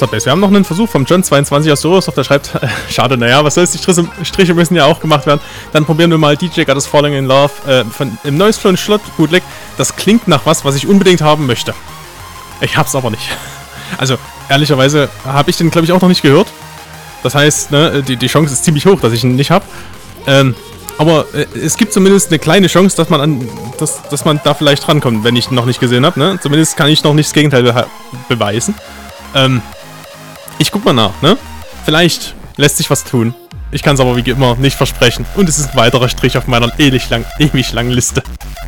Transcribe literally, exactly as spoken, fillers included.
Masterbase. Wir haben noch einen Versuch vom John zweiundzwanzig aus Dorosoft, der schreibt, äh, schade, naja, was soll's, die Striche, Striche müssen ja auch gemacht werden. Dann probieren wir mal D J Got Us Falling in Love äh, von im Noise Flow Slot Bootleg. Das klingt nach was, was ich unbedingt haben möchte. Ich hab's aber nicht. Also, ehrlicherweise habe ich den, glaube ich, auch noch nicht gehört. Das heißt, ne, die, die Chance ist ziemlich hoch, dass ich ihn nicht habe. Ähm, aber äh, es gibt zumindest eine kleine Chance, dass man an, dass, dass man da vielleicht rankommt, wenn ich ihn noch nicht gesehen habe. Ne? Zumindest kann ich noch nicht das Gegenteil be beweisen. Ähm, ich guck mal nach, ne? Vielleicht lässt sich was tun. Ich kann es aber wie immer nicht versprechen. Und es ist ein weiterer Strich auf meiner ewig, lang, ewig langen Liste.